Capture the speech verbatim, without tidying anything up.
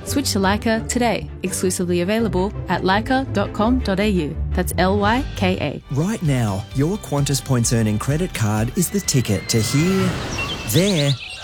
Switch to Lyca today. Exclusively available at lyca dot com dot a u. That's L Y K A. Right now, your Qantas points earning credit card is the ticket to here, there